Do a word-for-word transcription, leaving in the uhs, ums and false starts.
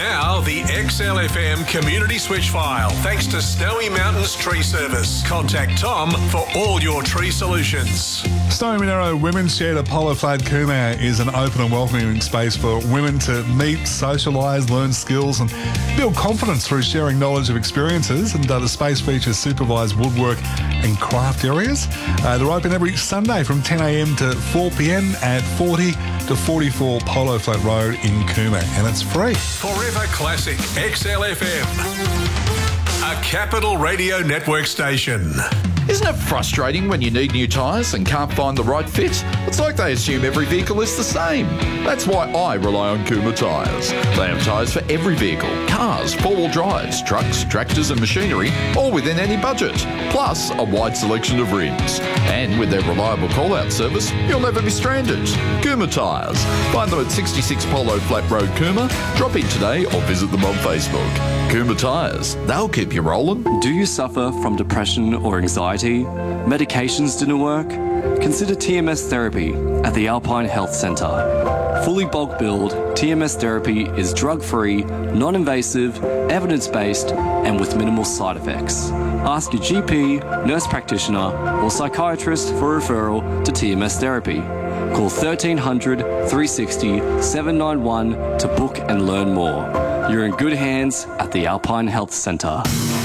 Now, the X L F M Community Switch File, thanks to Snowy Mountains Tree Service. Contact Tom for all your tree solutions. Snowy Monaro Women's Shed at Polo Flat Coomera is an open and welcoming space for women to meet, socialise, learn skills and build confidence through sharing knowledge of experiences. And uh, the space features supervised woodwork and craft areas. Uh, they're open every Sunday from ten a m to four p m at forty to forty-four Polo Flat Road in Coomera, and it's free. Forever Classic X L F M, a Capital Radio Network station. Isn't it frustrating when you need new tyres and can't find the right fit? It's like they assume every vehicle is the same. That's why I rely on Coomera Tyres. They have tyres for every vehicle, cars, four-wheel drives, trucks, tractors and machinery, all within any budget. Plus, a wide selection of rims. And with their reliable call-out service, you'll never be stranded. Coomera Tyres. Find them at sixty-six Polo Flat Road, Coomera. Drop in today or visit them on Facebook. Coomera Tyres. They'll keep you rolling. Do you suffer from depression or anxiety? Medications didn't work? Consider T M S therapy at the Alpine Health Centre. Fully bulk billed, T M S therapy is drug-free, non-invasive, evidence-based and with minimal side effects. Ask your G P, nurse practitioner or psychiatrist for referral to T M S therapy. Call thirteen hundred, three sixty, seven nine one to book and learn more. You're in good hands at the Alpine Health Centre.